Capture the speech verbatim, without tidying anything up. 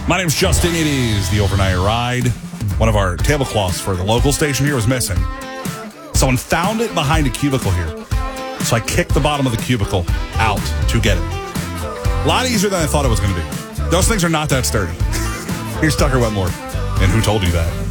My name's Justin. It is the Overnight Ride. One of our tablecloths for the local station here was missing. Someone found it behind a cubicle here. So I kicked the bottom of the cubicle out to get it. A lot easier than I thought it was going to be. Those things are not that sturdy. Here's Tucker Wetmore. And who told you that?